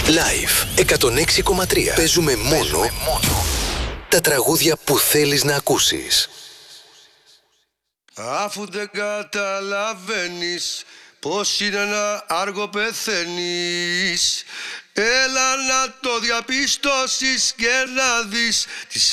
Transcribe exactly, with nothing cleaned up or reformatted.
Live εκατόν έξι κόμμα τρία. Παίζουμε μόνο τα τραγούδια που θέλεις να ακούσεις. Αφού δεν καταλαβαίνεις πως είναι να άργο πεθαίνεις, έλα να το διαπιστώσεις και να δεις τις